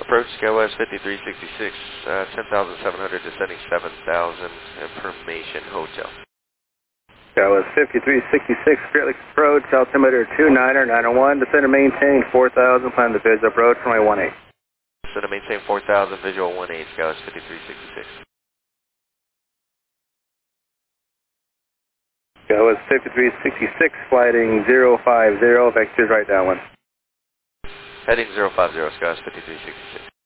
approach, SkyWest 5366, 10,700 descending 7,000, information hotel. SkyWest 5366, Great Lakes approach, altimeter 29er901, descend and maintain 4,000, plan the visual approach, runway 18. Descend and maintain 4,000, visual 18, SkyWest 5366. SkyWest 5366, flighting 050, vectors right downwind. Heading 050, SkyWest 5366.